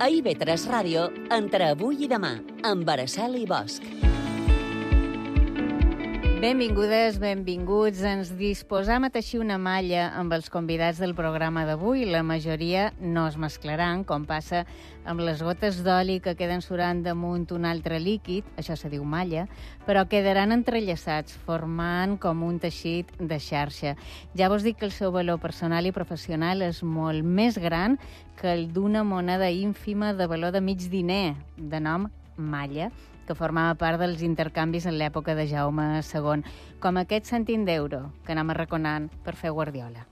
A IB3 Ràdio, entre avui i demà, amb Araceli Bosch. Benvingudes, benvinguts. Ens disposam a teixir una malla amb els convidats del programa d'avui. La majoria no es mesclaran, com passa amb les gotes d'oli que queden surant damunt un altre líquid, això se diu malla, però quedaran entrellaçats, formant com un teixit de xarxa. Ja vos dic que el seu valor personal i professional és molt més gran que el d'una moneda ínfima de valor de mig diner, de nom malla, que formava part dels intercanvis en l'època de Jaume II, com aquest centim d'euro que anem arraconant per fer Guardiola.